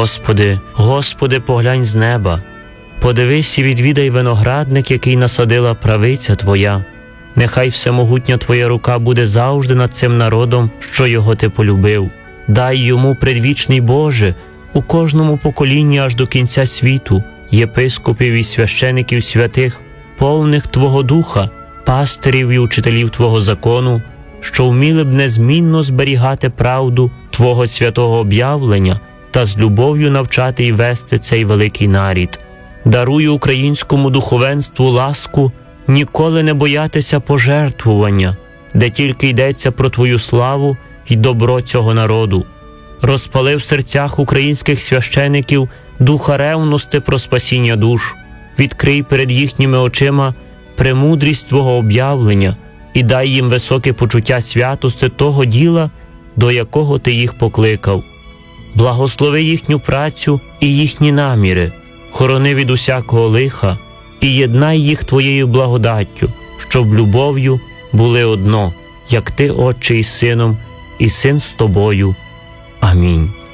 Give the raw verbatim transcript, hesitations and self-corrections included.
Господи, Господи, поглянь з неба, подивись і відвідай виноградник, який насадила правиця Твоя. Нехай всемогутня Твоя рука буде завжди над цим народом, що його Ти полюбив. Дай йому, предвічний Боже, у кожному поколінні аж до кінця світу, єпископів і священиків святих, повних Твого Духа, пастирів і учителів Твого закону, що вміли б незмінно зберігати правду Твого святого об'явлення та з любов'ю навчати і вести цей великий нарід. Даруй українському духовенству ласку ніколи не боятися пожертвування, де тільки йдеться про Твою славу і добро цього народу. Розпали в серцях українських священиків духа ревності про спасіння душ. Відкрий перед їхніми очима премудрість Твого об'явлення і дай їм високе почуття святости того діла, до якого Ти їх покликав. Благослови їхню працю і їхні наміри, хорони від усякого лиха і єднай їх Твоєю благодаттю, щоб любов'ю були одно, як Ти, Отче, із Сином, і Син з Тобою. Амінь.